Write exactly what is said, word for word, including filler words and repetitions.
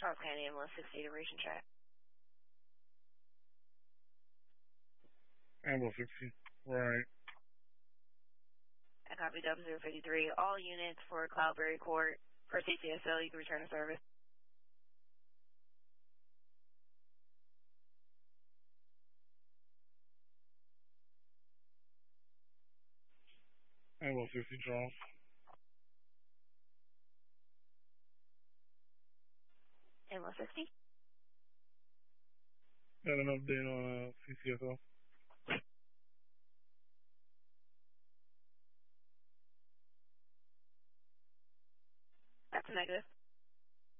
Charles County Ambulance sixty to Ration Track. Ambulance sixty, right. I copy W zero fifty-three. All units for Cloudberry Court for C C S L, you can return to service. Ambulance sixty, Charles. Ambulance sixty. Got an update on uh, C C S L. That's a negative.